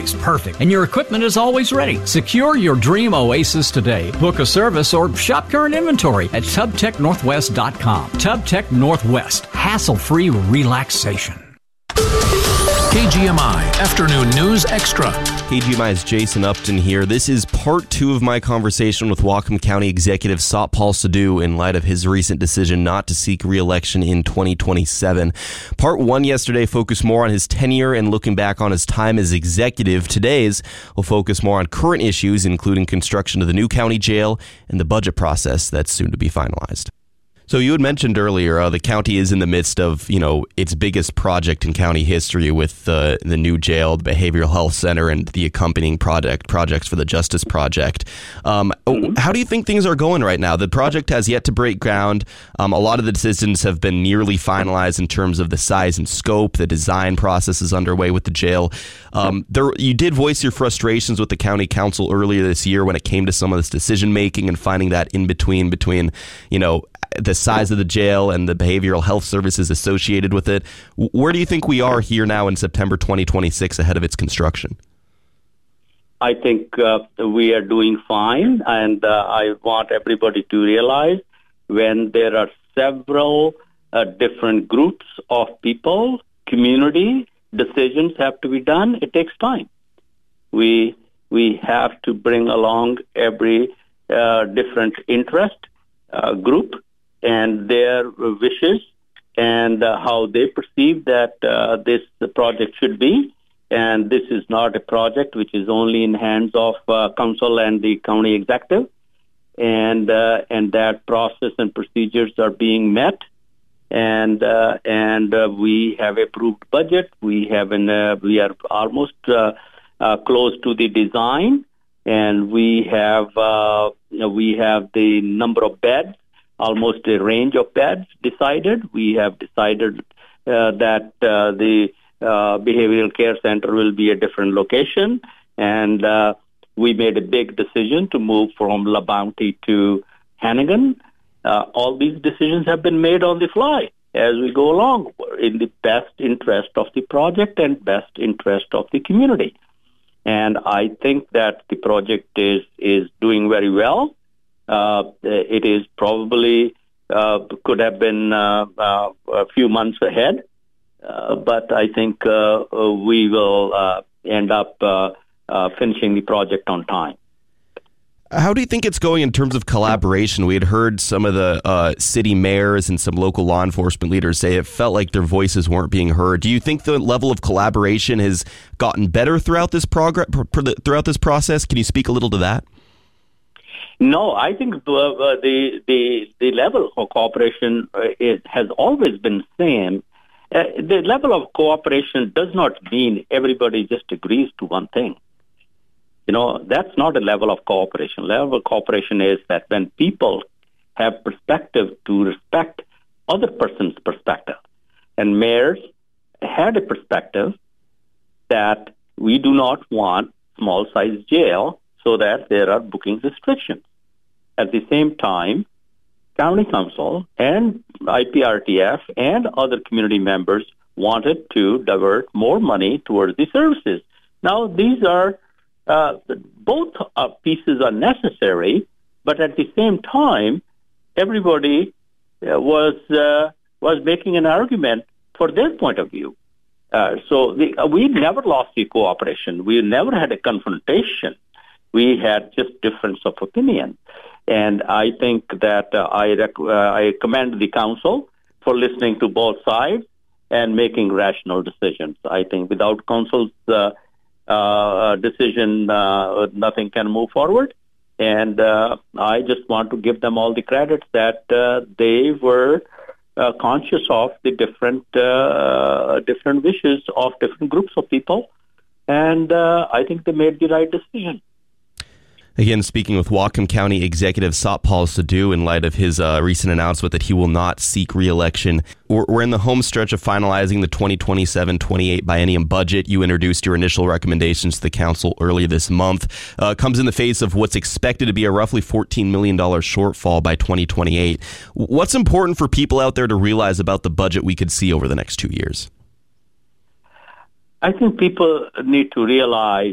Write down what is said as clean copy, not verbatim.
always perfect, and your equipment is always ready. Secure your dream oasis today. Book a service or shop current inventory at TubTechNorthwest.com. TubTech Northwest. Hassle-free relaxation. KGMI Afternoon News Extra. KGMI's Jason Upton here. This is part 2 of my conversation with Whatcom County Executive Satpal Sidhu in light of his recent decision not to seek re-election in 2027. Part 1 yesterday focused more on his tenure and looking back on his time as executive. Today's will focus more on current issues, including construction of the new county jail and the budget process that's soon to be finalized. So you had mentioned earlier the county is in the midst of, its biggest project in county history with the new jail, the behavioral health center, and the accompanying projects for the Justice Project. How do you think things are going right now? The project has yet to break ground. A lot of the decisions have been nearly finalized in terms of the size and scope. The design process is underway with the jail. You did voice your frustrations with the county council earlier this year when it came to some of this decision making and finding that in between the size of the jail and the behavioral health services associated with it. Where do you think we are here now in September 2026 ahead of its construction? I think we are doing fine, and I want everybody to realize when there are several different groups of people, community, decisions have to be done, it takes time. We have to bring along every different interest group and their wishes and how they perceive that this project should be. And this is not a project which is only in hands of council and the county executive. And that process and procedures are being met. And we have approved budget. We are almost close to the design, and we have the number of beds. Almost a range of beds decided. We have decided that the behavioral care center will be a different location, and we made a big decision to move from La Bounty to Hannigan. All these decisions have been made on the fly as we go along in the best interest of the project and best interest of the community. And I think that the project is doing very well. It is probably could have been a few months ahead, but I think we will end up finishing the project on time. How do you think it's going in terms of collaboration? We had heard some of the city mayors and some local law enforcement leaders say it felt like their voices weren't being heard. Do you think the level of collaboration has gotten better throughout this process? Can you speak a little to that? No, I think the level of cooperation has always been the same. The level of cooperation does not mean everybody just agrees to one thing. That's not a level of cooperation. Level of cooperation is that when people have perspective to respect other person's perspective. And mayors had a perspective that we do not want small-sized jail so that there are booking restrictions. At the same time, County Council and IPRTF and other community members wanted to divert more money towards the services. Now, these are both pieces are necessary, but at the same time, everybody was making an argument for their point of view. So we never lost the cooperation. We never had a confrontation. We had just difference of opinion. And I think that I commend the council for listening to both sides and making rational decisions. I think without council's decision, nothing can move forward. And I just want to give them all the credit that they were conscious of the different wishes of different groups of people. And I think they made the right decision. Again, speaking with Whatcom County Executive Satpal Sidhu in light of his recent announcement that he will not seek re-election. We're in the home stretch of finalizing the 2027-28 biennium budget. You introduced your initial recommendations to the council earlier this month. Comes in the face of what's expected to be a roughly $14 million shortfall by 2028. What's important for people out there to realize about the budget we could see over the next 2 years? I think people need to realize